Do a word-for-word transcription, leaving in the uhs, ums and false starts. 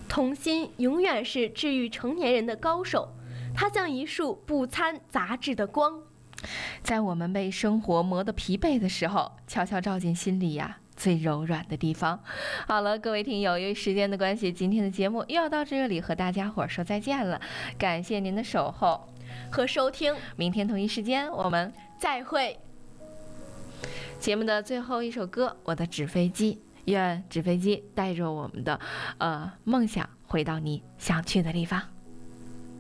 童心永远是治愈成年人的高手，它像一束不参杂质的光， 在我们被生活磨得疲惫的时候，悄悄照进心里呀最柔软的地方。好了，各位听友，由于时间的关系，今天的节目又要到这里和大家伙说再见了。感谢您的守候和收听， 明天同一时间我们再会。 节目的最后一首歌，我的纸飞机，愿纸飞机带着我们的呃梦想回到你想去的地方。